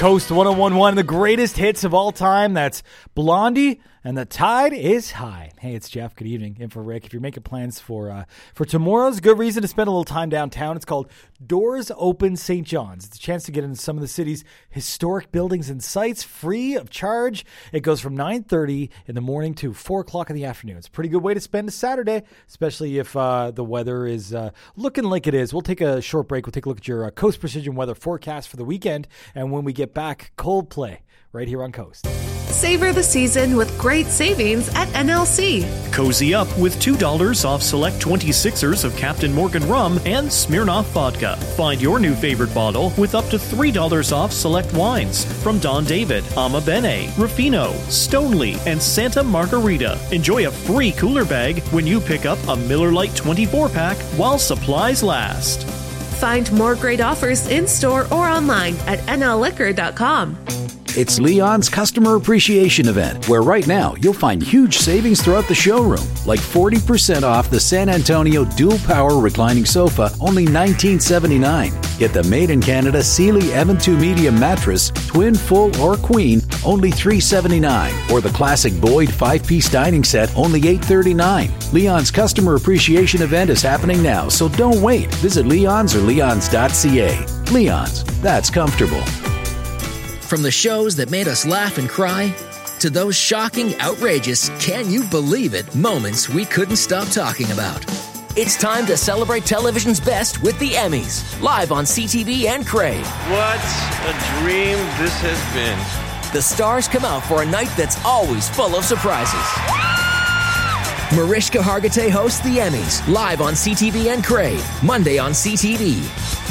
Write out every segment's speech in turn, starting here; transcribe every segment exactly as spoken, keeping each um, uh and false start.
Coast one oh one one, the greatest hits of all time. That's Blondie and The Tide is High. Hey, it's Jeff. Good evening. In for Rick. If you're making plans for uh, for tomorrow's good reason to spend a little time downtown, it's called Doors Open Saint John's. It's a chance to get into some of the city's historic buildings and sites free of charge. It goes from nine thirty in the morning to four o'clock in the afternoon. It's a pretty good way to spend a Saturday, especially if uh, the weather is uh, looking like it is. We'll take a short break. We'll take a look at your uh, Coast Precision weather forecast for the weekend. And when we get back, Coldplay right here on Coast. Savor the season with great savings at N L C. Cozy up with two dollars off select twenty-sixers of Captain Morgan rum and Smirnoff vodka. Find your new favorite bottle with up to three dollars off select wines from Don David, Ama Bene, Ruffino, Stoneleigh, and Santa Margarita. Enjoy a free cooler bag when you pick up a Miller Lite twenty-four pack while supplies last. Find more great offers in-store or online at N L liquor dot com. It's Leon's Customer Appreciation Event, where right now you'll find huge savings throughout the showroom, like forty percent off the San Antonio Dual Power Reclining Sofa, only nineteen seventy-nine dollars. Get the Made in Canada Sealy Evan two Medium Mattress, Twin, Full, or Queen, only three seventy-nine dollars. Or the classic Boyd five-piece dining set, only eight thirty-nine. Leon's Customer Appreciation Event is happening now, so don't wait. Visit Leon's or leons dot c a. Leon's, that's comfortable. From the shows that made us laugh and cry, to those shocking, outrageous, can you believe it moments we couldn't stop talking about. It's time to celebrate television's best with the Emmys, live on C T V and Crave. What a dream this has been. The stars come out for a night that's always full of surprises. Mariska Hargitay hosts the Emmys, live on C T V and Crave, Monday on C T V.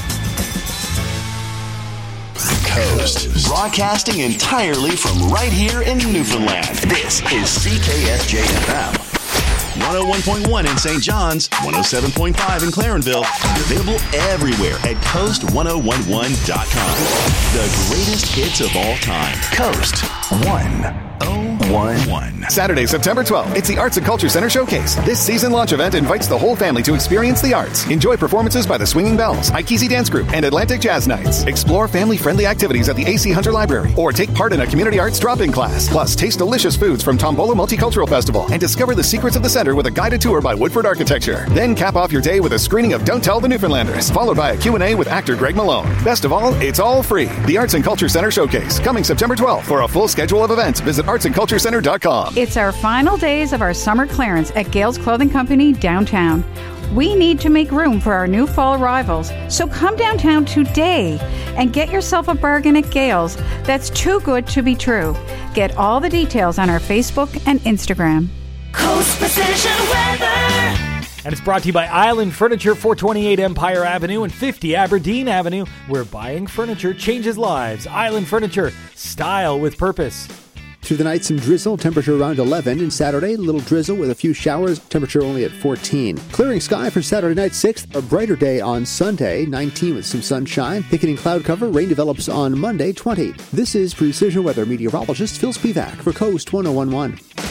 Coast, broadcasting entirely from right here in Newfoundland. This is C K S J F M. one oh one point one in Saint John's, one oh seven point five in Clarenville, and available everywhere at coast ten eleven dot com. The greatest hits of all time. Coast one oh one one. Saturday, September twelfth, it's the Arts and Culture Center Showcase. This season launch event invites the whole family to experience the arts. Enjoy performances by the Swinging Bells, Aikisi Dance Group, and Atlantic Jazz Nights. Explore family-friendly activities at the A C Hunter Library, or take part in a community arts drop-in class. Plus, taste delicious foods from Tombolo Multicultural Festival and discover the secrets of the center with a guided tour by Woodford Architecture. Then cap off your day with a screening of Don't Tell the Newfoundlanders, followed by a Q and A with actor Greg Malone. Best of all, it's all free. The Arts and Culture Center Showcase, coming September twelfth. For a full schedule of events, visit arts and culture center dot com. It's our final days of our summer clearance at Gales Clothing Company downtown. We need to make room for our new fall arrivals, so come downtown today and get yourself a bargain at Gales that's too good to be true. Get all the details on our Facebook and Instagram. Coast Precision Weather. And it's brought to you by Island Furniture, four twenty-eight Empire Avenue and fifty Aberdeen Avenue, where buying furniture changes lives. Island Furniture, style with purpose. Through the night, some drizzle, temperature around eleven. And Saturday, little drizzle with a few showers, temperature only at fourteen. Clearing sky for Saturday night, sixth. A brighter day on Sunday, nineteen with some sunshine. Thickening cloud cover, rain develops on Monday, twenty. This is Precision Weather meteorologist Phil Spivak for Coast ten eleven.